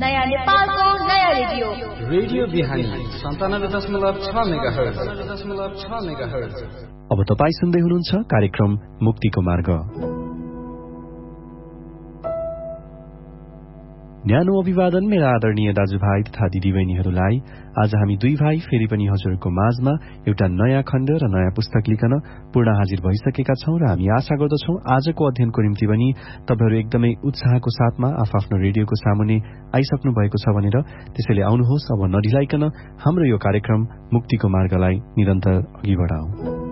नयाँ नेपालको नयाँ रेडियो रेडियो बिहानी 97.6 मेगाहर्ज। अब तपाईँ सुन्दै हुनुहुन्छ कार्यक्रम मुक्तिको मार्ग। न्यानो अभिवादन मेरा आदरणीय दाजुभाइ तथा दिदीबहिनीहरूलाई। आज हामी दुई भाइ फेरि पनि हजुरको माझमा एउटा नयाँ खण्ड र नयाँ पुस्तक लिकन पूर्ण हाजिर भइसकेका छौं र हामी आशा गर्दछौं आजको अध्ययनको निम्ति पनि तपाईहरू एकदमै उत्साहको साथमा आफ्नो रेडियोको सामुने आइसक्नु भएको छ भनेर। त्यसैले आउनुहोस्, अब नढिलाइकन हाम्रो यो कार्यक्रम मुक्तिको मार्गलाई निरन्तर अघि बढाऊ।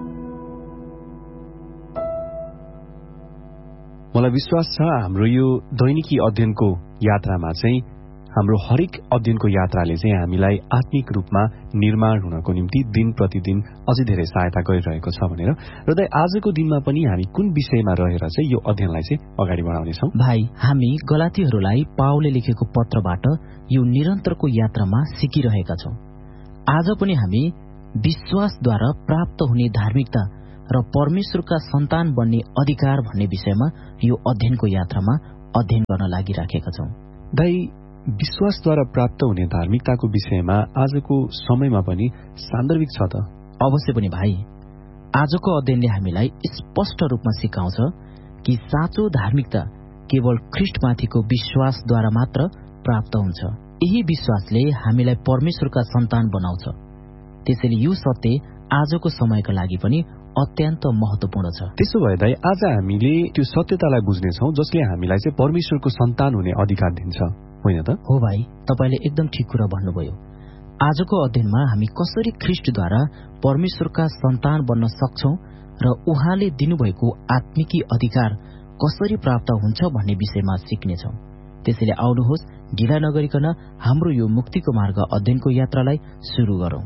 मलाई विश्वास छ हाम्रो यो दैनिकी अध्ययनको यात्रामा चाहिँ हाम्रो हरेक अध्ययनको यात्राले चाहिँ हामीलाई आत्मिक रूपमा निर्माण हुनको निम्ति दिन प्रतिदिन अझै धेरै सहायता गरिरहेको छ भनेर। र आजको दिनमा पनि हामी कुन विषयमा रहेर चाहिँ यो अध्ययनलाई चाहिँ अगाडि बढाउनेछौं? भाइ, हामी गलातीहरूलाई पावलले लेखेको पत्रबाट यो निरन्तरको यात्रामा सिकिरहेका छौं। आज पनि हामी विश्वासद्वारा प्राप्त हुने धार्मिकता र परमेश्वरका सन्तान बन्ने अधिकार भन्ने विषयमा यो अध्ययनको यात्रामा अध्ययन गर्न लागिराखेका छौं। दाइ, विश्वासद्वारा प्राप्त हुने धार्मिकताको विषयमा आजको समयमा पनि सान्दर्भिक छ त? अवश्य पनि भाइ। आजको अध्ययनले हामीलाई स्पष्ट रूपमा सिकाउँछ कि साँचो धार्मिकता केवल ख्रिस्टमाथिको विश्वासद्वारा मात्र प्राप्त हुन्छ। यही विश्वासले हामीलाई परमेश्वरका सन्तान बनाउँछ। त्यसैले यो सत्य आजको समयका लागि पनि अत्यन्त महत्वपूर्ण छ। त्यसो भए दाइ, आज हामीले त्यो सत्यतालाई बुझ्नेछौं जसले हामीलाई चाहिँ परमेश्वरको सन्तान हुने अधिकार दिन्छ, होइन त? हो भाइ, तपाईले एकदम ठिक कुरा भन्नुभयो। आजको अध्ययनमा हामी कसरी ख्रिस्टद्वारा परमेश्वरका सन्तान बन्न सक्छौं र उहाँले दिनुभएको आत्मिकी अधिकार कसरी प्राप्त हुन्छ भन्ने विषयमा सिक्नेछौं। त्यसैले आउनुहोस्, ढिला नगरिकन हाम्रो यो मुक्तिको मार्ग अध्ययनको यात्रालाई सुरु गरौं।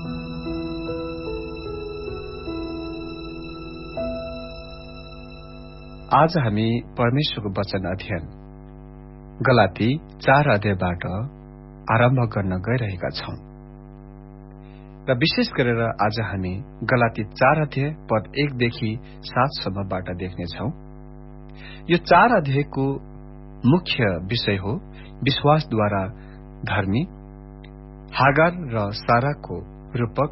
आज हामी परमेश्वरको वचन अध्ययन गलाती 4 अध्यायबाट आरम्भ गर्न गइरहेका छौं र विशेष गरेर आज हामी गलाती 4 अध्याय पद 1 देखि 7 सम्मबाट देख्नेछौं। यो 4 अध्यायको मुख्य विषय हो विश्वासद्वारा धर्मी, हागार र साराको रूपक।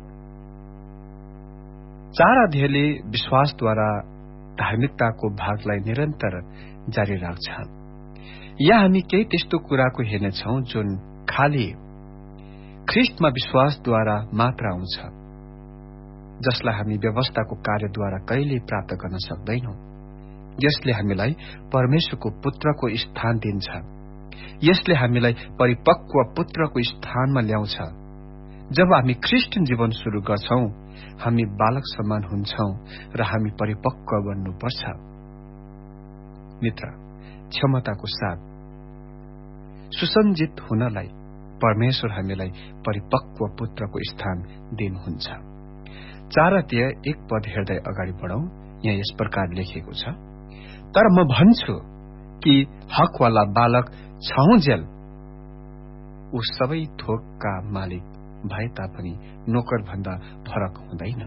4 अध्यायले विश्वासद्वारा धार्मिकताको भागलाई निरन्तर जारी राख्छ। यहाँ हामी केही त्यस्तो कुराको हेर्नेछौं जुन खाली ख्रिस्टमा विश्वासद्वारा मात्र आउँछ, जसलाई हामी व्यवस्थाको कार्यद्वारा कहिले प्राप्त गर्न सक्दैनौं। यसले हामीलाई परमेश्वरको पुत्रको स्थान दिन्छ। यसले हामीलाई परिपक्व पुत्रको स्थानमा ल्याउँछ। जब हामी ख्रिस्टियन जीवन शुरू गर्छौं, हामी बालक समान हुन्छौं र हामी परिपक्व बन्नुपर्छ। मित्र, क्षमताको साथ सुसञ्जित हुनलाई परमेश्वर हामीलाई परिपक्व पुत्रको स्थान दिनुहुन्छ। 4 अध्याय 1 पद हेर्दै अगाडि बढौं। यहाँ यस प्रकार लेखिएको छ, तर म भन्छु कि हकवाला बालक छौंजेल ऊ सबै थोकका मालिक भए तापनि नोकर भन्दा फरक हुँदैन।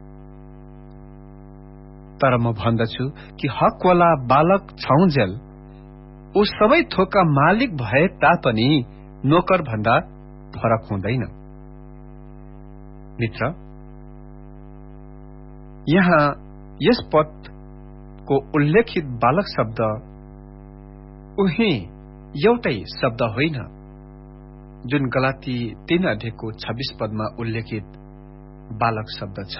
तर म भन्दछु कि हकवाला बालक छौंजेल ऊ सबै थोकका मालिक भए तापनि नोकर भन्दा फरक हुँदैन। मित्र, यहाँ यस पदको उल्लेखित बालक शब्द उही एउटै शब्द होइन जुन गलाती 3 अध्यायको 26 पदमा उल्लेखित बालक शब्द छ,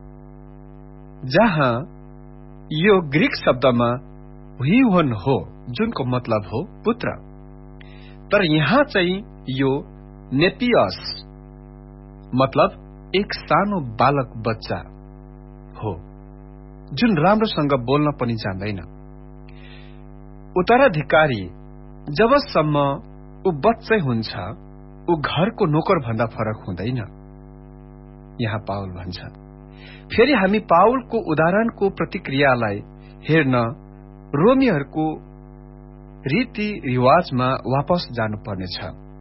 जहाँ यो ग्रीक शब्दमा हुइवन हो, जुनको मतलब हो पुत्र। तर यहाँ चाहिँ यो नेपियस मतलब एक सानो बालक बच्चा हो जुन राम्रोसँग बोल्न पनि जान्दैन। उत्तराधिकारी जबसम्म ऊ बच्चै हुन्छ, ऊ घरको नोकर भन्दा फरक हुँदैन, यहाँ पावल भन्छ। फेरि हामी पावलको उदाहरणको प्रतिक्रियालाई हेर्न रोमीहरूको रीति रिवाजमा वापस जानुपर्नेछ।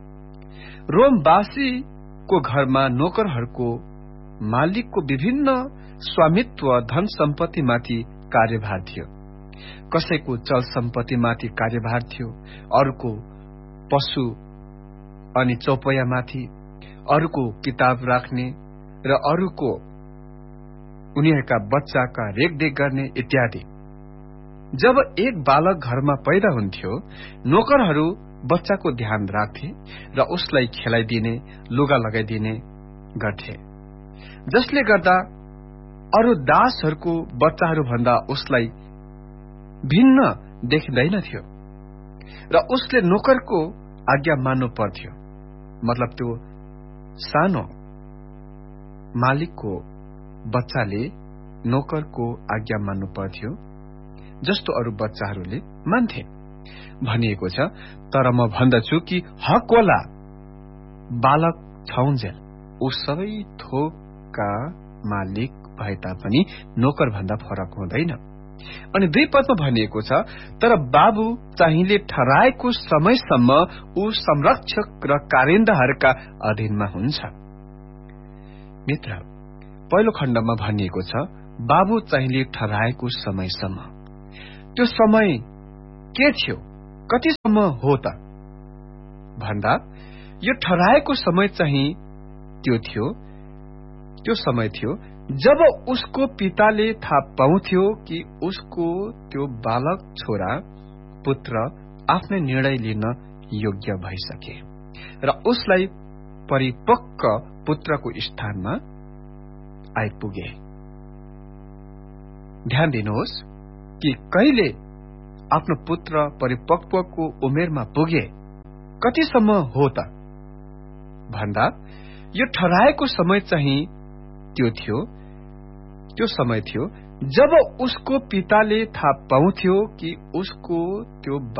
रोमवासीको घरमा नोकरहरूको मालिकको विभिन्न स्वामित्व धन सम्पत्तिमाथि कार्यभार थियो। कसैको चल सम्पत्तिमाथि कार्यभार थियो, अरूको पशु अनि चौपयामाथि अरूको किताब राख्ने र अरूको उनीहरूका बच्चाका रेखदेख गर्ने इत्यादि। जब एक बालक घरमा पैदा हुन्थ्यो, नोकरहरू बच्चाको ध्यान राख्थे र उसलाई खेलाइदिने, लुगा लगाइदिने गर्थे, जसले गर्दा अरू दासहरूको बच्चाहरू भन्दा उसलाई भिन्न देखिँदैनथ्यो र उसले नोकरको आज्ञा मान्नु पर्थ्यो। मतलब त्यो सानो मालिकको बच्चाले नोकरको आज्ञा मान्नु पर्थ्यो जस्तो अरू बच्चाहरूले मान्थे भनिएको छ। तर म भन्दछु कि हकवाला बालक छौन्जेल ऊ सबै थोकका मालिक भए तापनि नोकर भन्दा फरक हुँदैन। अनि 2 पदमा भनिएको छ, तर बाबु चाहिँले ठहराएको समयसम्म ऊ संरक्षक र कारिन्दाहरूका अधीनमा हुन्छ। मित्र, पहिलो खण्डमा भनिएको छ बाबु चाहिँले ठहराएको समयसम्म। त्यो समय के थियो, कतिसम्म हो त भन्दा यो ठहराएको समय चाहिँ त्यो समय थियो जब उसको पिताले थाहा पाउँथ्यो कि उसको त्यो बालक छोरा पुत्र आफ्नै निर्णय लिन योग्य भइसके र उसलाई परिपक्व पुत्रको स्थानमा आइपुगे। ध्यान दिनुहोस् कि कहिले आफ्नो पुत्र परिपक्वको उमेरमा पुगे, कतिसम्म हो त भन्दा यो ठहराएको समय चाहिँ त्यो समय थियो जब उसको पिताले थाहा पाउँथ्यो कि उसको त्यो